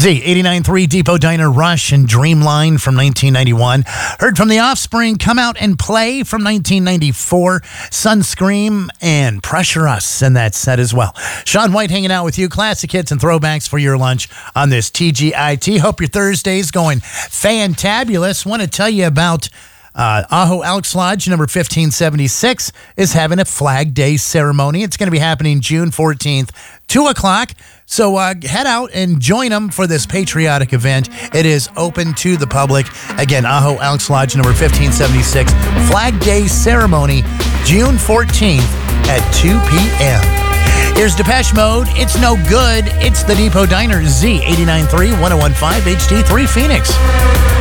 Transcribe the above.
Z89.3 Depot Diner Rush and Dreamline from 1991. Heard from The Offspring, Come Out and Play from 1994. Sunscream and Pressure Us in that set as well. Sean White hanging out with you. Classic hits and throwbacks for your lunch on this TGIT. Hope your Thursday's going fantabulous. Want to tell you about Ajo Elks Lodge number 1576 is having a Flag Day ceremony. It's going to be happening June 14th, 2 o'clock. So head out and join them for this patriotic event. It is open to the public. Again, Ajo Elks Lodge number 1576, Flag Day ceremony, June 14th at 2 p.m. Here's Depeche Mode. It's no good. It's the Depot Diner, Z89.3 1015 HD3 Phoenix.